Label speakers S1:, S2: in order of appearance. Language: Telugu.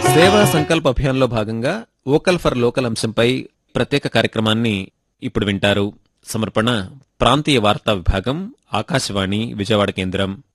S1: సేవా సంకల్ప అభియాన్లో భాగంగా వోకల్ ఫర్ లోకల్ అంశంపై ప్రత్యేక కార్యక్రమాన్ని ఇప్పుడు వింటారు. సమర్పణ ప్రాంతీయ వార్తా విభాగం, ఆకాశవాణి విజయవాడ కేంద్రం.